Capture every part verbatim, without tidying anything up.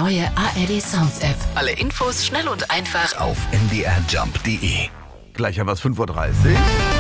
neue A R D Sounds App. Alle Infos schnell und einfach auf n d r jump punkt d e. Gleich haben wir es fünf Uhr dreißig.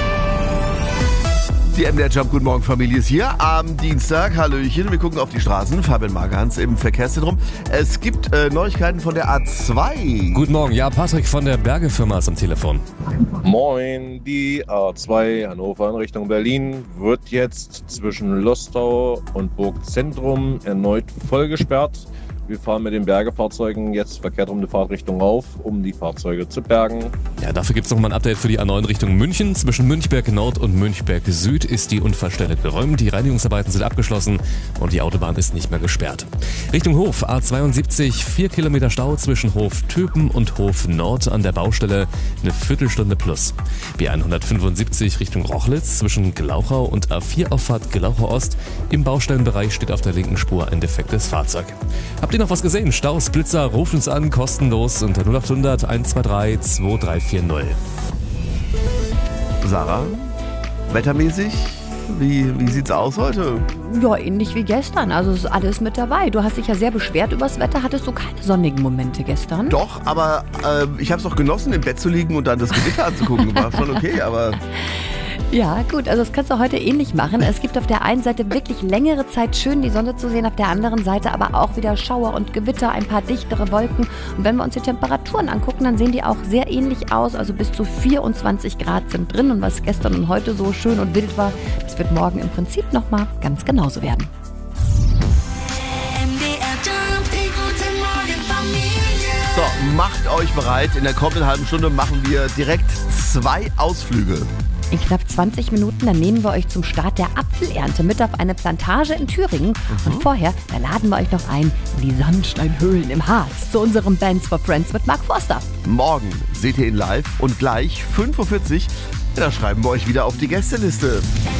Die M D R Jump, guten Morgen Familie ist hier am Dienstag. Hallöchen, wir gucken auf die Straßen. Fabian Margans im Verkehrszentrum. Es gibt äh, Neuigkeiten von der A zwei. Guten Morgen, ja, Patrick von der Berge-Firma ist am Telefon. Moin, die A zwei Hannover in Richtung Berlin wird jetzt zwischen Lostau und Burgzentrum erneut voll gesperrt. Wir fahren mit den Bergefahrzeugen jetzt verkehrt um die Fahrtrichtung auf, um die Fahrzeuge zu bergen. Ja, dafür gibt es nochmal ein Update für die A neun Richtung München. Zwischen Münchberg Nord und Münchberg Süd ist die Unfallstelle geräumt. Die Reinigungsarbeiten sind abgeschlossen und die Autobahn ist nicht mehr gesperrt. Richtung Hof, A zweiundsiebzig, vier Kilometer Stau zwischen Hof Töpen und Hof Nord an der Baustelle, eine Viertelstunde plus. B hundertfünfundsiebzig Richtung Rochlitz zwischen Glauchau und A vier Auffahrt Glauchau Ost. Im Baustellenbereich steht auf der linken Spur ein defektes Fahrzeug. Habt ihr noch was gesehen? Staus, Blitzer, ruft uns an, kostenlos unter null acht hundert, eins zwei drei, zwei drei vier null. Sarah, wettermäßig, wie, wie sieht's aus heute? Ja, ähnlich wie gestern. Also ist alles mit dabei. Du hast dich ja sehr beschwert übers Wetter. Hattest du keine sonnigen Momente gestern? Doch, aber äh, ich habe es doch genossen, im Bett zu liegen und dann das Gewitter anzugucken. War schon okay, aber... Ja, gut, also das kannst du heute ähnlich machen. Es gibt auf der einen Seite wirklich längere Zeit schön die Sonne zu sehen, auf der anderen Seite aber auch wieder Schauer und Gewitter, ein paar dichtere Wolken. Und wenn wir uns die Temperaturen angucken, dann sehen die auch sehr ähnlich aus. Also bis zu vierundzwanzig Grad sind drin. Und was gestern und heute so schön und wild war, das wird morgen im Prinzip nochmal ganz genauso werden. So, macht euch bereit. In der kommenden halben Stunde machen wir direkt zwei Ausflüge. In knapp zwanzig Minuten, dann nehmen wir euch zum Start der Apfelernte mit auf eine Plantage in Thüringen. Mhm. Und vorher, da laden wir euch noch ein in die Sandsteinhöhlen im Harz zu unserem Bands for Friends mit Mark Forster. Morgen seht ihr ihn live und gleich fünf Uhr vierzig, da schreiben wir euch wieder auf die Gästeliste.